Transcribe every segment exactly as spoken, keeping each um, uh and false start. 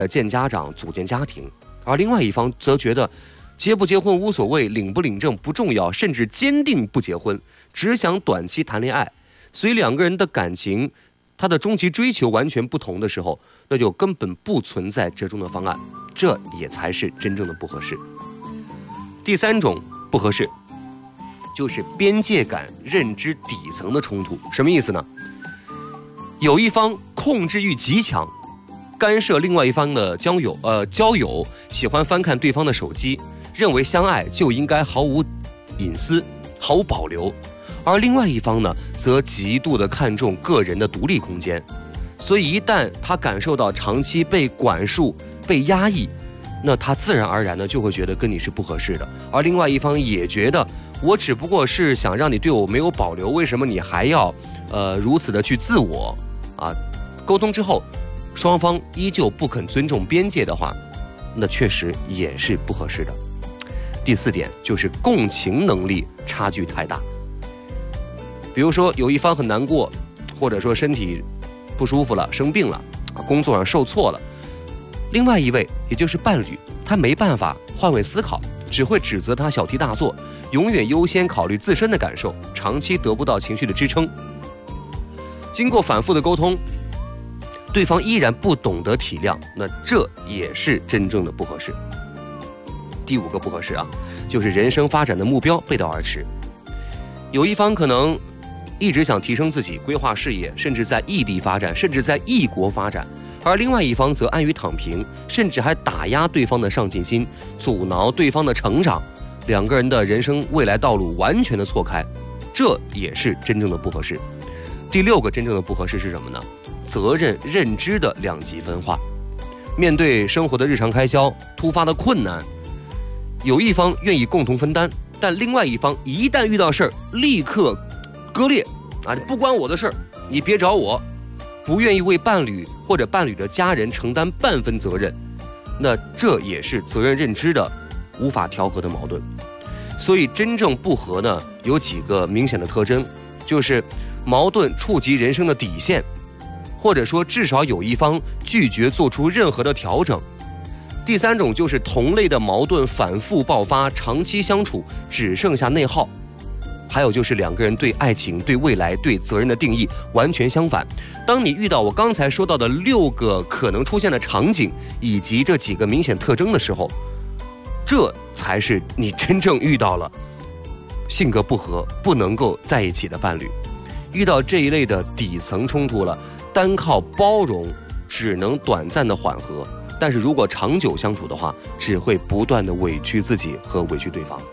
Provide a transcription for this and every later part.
见家长、组建家庭，而另外一方则觉得结不结婚无所谓，领不领证不重要，甚至坚定不结婚，只想短期谈恋爱。所以两个人的感情，他的终极追求完全不同的时候，那就根本不存在折中的方案，这也才是真正的不合适。第三种不合适，就是边界感认知底层的冲突。什么意思呢？有一方控制欲极强，干涉另外一方的交友，呃，交友喜欢翻看对方的手机，认为相爱就应该毫无隐私、毫无保留；而另外一方呢，则极度的看重个人的独立空间。所以一旦他感受到长期被管束、被压抑，那他自然而然的就会觉得跟你是不合适的。而另外一方也觉得，我只不过是想让你对我没有保留，为什么你还要呃如此的去自我啊？沟通之后，双方依旧不肯尊重边界的话，那确实也是不合适的。第四点就是共情能力差距太大。比如说有一方很难过，或者说身体不舒服了、生病了，工作上受挫了，另外一位也就是伴侣，他没办法换位思考，只会指责他小题大做，永远优先考虑自身的感受，长期得不到情绪的支撑。经过反复的沟通，对方依然不懂得体谅，那这也是真正的不合适。第五个不合适啊，就是人生发展的目标背道而驰。有一方可能一直想提升自己，规划事业，甚至在异地发展，甚至在异国发展，而另外一方则安于躺平，甚至还打压对方的上进心，阻挠对方的成长，两个人的人生未来道路完全的错开，这也是真正的不合适。第六个真正的不合适是什么呢？责任认知的两极分化。面对生活的日常开销、突发的困难，有一方愿意共同分担，但另外一方一旦遇到事儿，立刻割裂啊！不关我的事儿，你别找我，不愿意为伴侣或者伴侣的家人承担半分责任，那这也是责任认知的无法调和的矛盾。所以真正不合呢，有几个明显的特征，就是矛盾触及人生的底线，或者说至少有一方拒绝做出任何的调整。第三种就是同类的矛盾反复爆发，长期相处只剩下内耗。还有就是两个人对爱情、对未来、对责任的定义完全相反。当你遇到我刚才说到的六个可能出现的场景以及这几个明显特征的时候，这才是你真正遇到了性格不合、不能够在一起的伴侣。遇到这一类的底层冲突了，单靠包容只能短暂的缓和，但是如果长久相处的话，只会不断的委屈自己和委屈对方。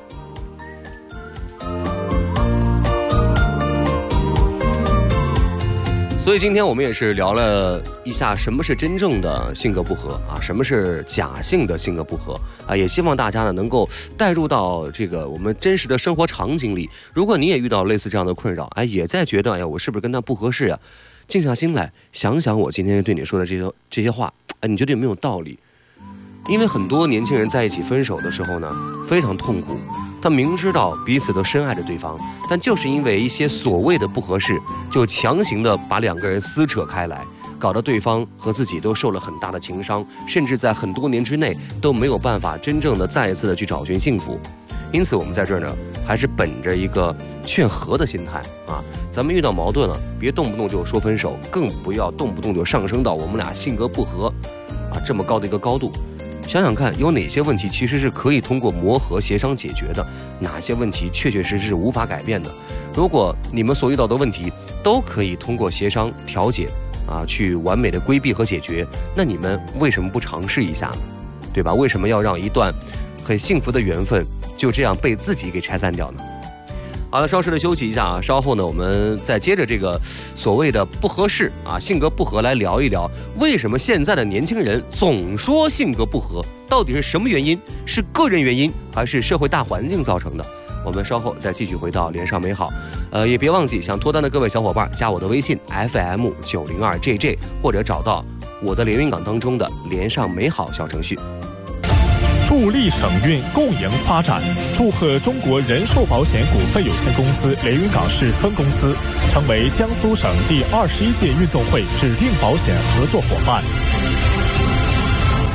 所以今天我们也是聊了一下什么是真正的性格不合啊，什么是假性的性格不合啊，也希望大家呢能够带入到这个我们真实的生活场景里。如果你也遇到类似这样的困扰，哎，也在觉得哎呀我是不是跟他不合适呀？静下心来想想我今天对你说的这些这些话，哎，你觉得有没有道理？因为很多年轻人在一起分手的时候呢，非常痛苦。他明知道彼此都深爱着对方，但就是因为一些所谓的不合适，就强行的把两个人撕扯开来，搞得对方和自己都受了很大的情伤，甚至在很多年之内都没有办法真正的再一次的去找寻幸福。因此我们在这儿呢，还是本着一个劝和的心态啊，咱们遇到矛盾了，别动不动就说分手，更不要动不动就上升到我们俩性格不合啊这么高的一个高度。想想看，有哪些问题其实是可以通过磨合协商解决的，哪些问题确确实实是无法改变的。如果你们所遇到的问题都可以通过协商调解啊去完美的规避和解决，那你们为什么不尝试一下呢？对吧？为什么要让一段很幸福的缘分就这样被自己给拆散掉呢？好了，稍事的休息一下啊，稍后呢我们再接着这个所谓的不合适啊，性格不合来聊一聊，为什么现在的年轻人总说性格不合，到底是什么原因？是个人原因还是社会大环境造成的？我们稍后再继续回到连上美好，呃，也别忘记想脱单的各位小伙伴加我的微信 F M 九零二 J J， 或者找到我的连云港当中的连上美好小程序。 助力省运共赢发展，祝贺中国人寿保险股份有限公司连云港市分公司成为江苏省第二十一届运动会指定保险合作伙伴。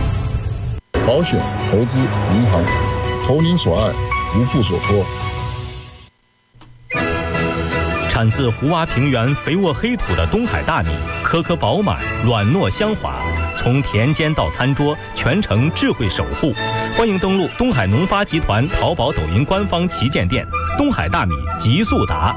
保险、投资、银行，投您所爱，无负所托。 产自胡洼平原肥沃黑土的东海大米，颗颗饱满，软糯香滑，从田间到餐桌，全程智慧守护。欢迎登录东海农发集团淘宝、抖音官方旗舰店“东海大米极速达”。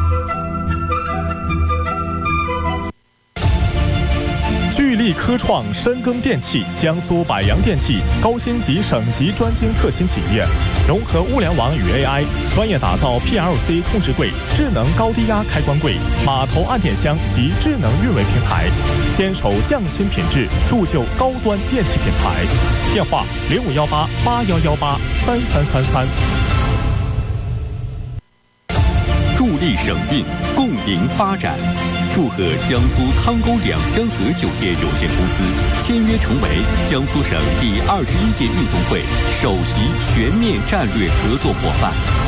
聚力科创深耕电器，江苏百洋电器高星级省级专精特新企业，融合物联网与 A I， 专业打造 P L C 控制柜、智能高低压开关柜、码头按电箱及智能运维平台，坚守匠心品质，铸就高端电器品牌。电话零五幺八八幺幺八三三三三。 助力省运，共赢发展。祝贺江苏汤沟两香河酒店有限公司签约成为江苏省第二十一届运动会首席全面战略合作伙伴。